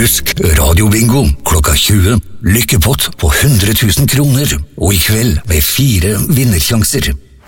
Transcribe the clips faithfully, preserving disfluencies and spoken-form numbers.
Husk radiobingo klokka tjue. Lykkepott på hundre tusen kroner. Og i kveld med fire vinnersjanser.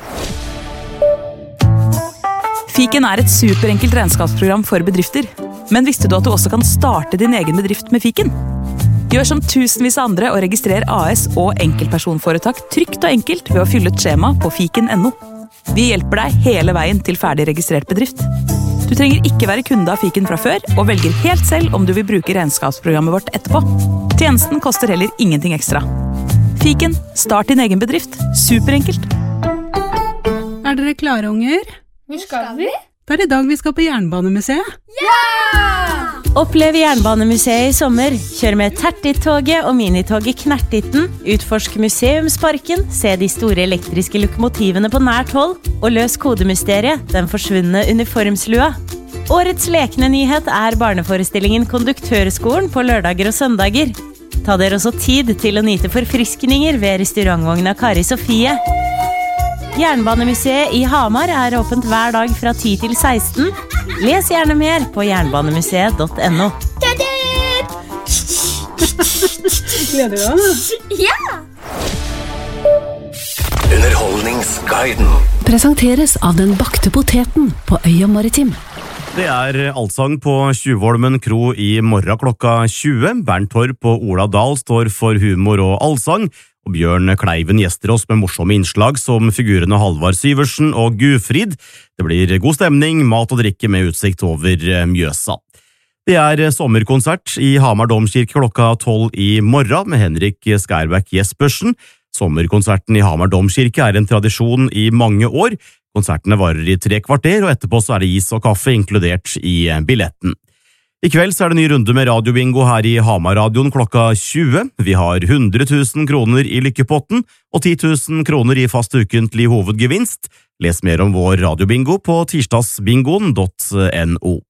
Fiken er et superenkelt regnskapsprogram for bedrifter. Men visste du at du også kan starte din egen bedrift med Fiken? Gjør som tusenvis av andre og registrer A S og enkeltpersonforetak trygt og enkelt ved å fylle et skjema på fiken punktum no. Vi hjelper deg hele veien til ferdig registrert bedrift. Du trenger ikke være kunde av Fiken fra før, og velger helt selv om du vil bruke regnskapsprogrammet vårt etterpå. Tjenesten koster heller ingenting ekstra. Fiken, start din egen bedrift. Superenkelt. Er dere klare, unger? Hvor skal vi? Det er i dag vi skal på Jernbanemuseet. Ja! Opplev Jernbanemuseet i sommer. Kjør med Tertit-toget og minitoget Knertitten, utforsk museumsparken, se de store elektriske lokomotivene på nært hold, og løs kodemysteriet, den forsvunne uniformslua. Årets lekende nyhet er barneforestillingen Konduktørskolen på lørdager og søndager. Ta dere også tid til å nyte forfriskninger ved restaurantvogna Kari Sofie. Jernbanemuseet i Hamar er åpent hver dag fra ti til seksten. Les gjerne mer på jernbanemuseet punktum no. Gleder du deg? Ja! Underholdningsguiden. Presenteres av den bakte poteten på Øya Maritim. Det er allsang på Tjuvholmen kro i morgen klokka tjue. Bernt Torp og Ola Dahl står for humor og allsang, og Bjørn Kleiven gjester oss med morsomme innslag som figurene Halvard Syversen og Gufrid. Det blir god stemning, mat og drikke med utsikt over Mjøsa. Det er sommerkonsert i Hamar Domkirke klokka tolv i morgen med Henrik Skærbæk Jespersen. Sommerkonserten i Hamar Domkirke er en tradisjon i mange år. Konsertene varer i tre kvarter, og etterpå så er det is og kaffe inkludert i billetten. I kveld så er det ny runde med radiobingo her i Hamar-radioen klokka tjue. Vi har hundre tusen kroner i lykkepotten og ti tusen kroner i fast ukentlig hovedgevinst. Les mer om vår radiobingo på tirsdagsbingoen punktum no.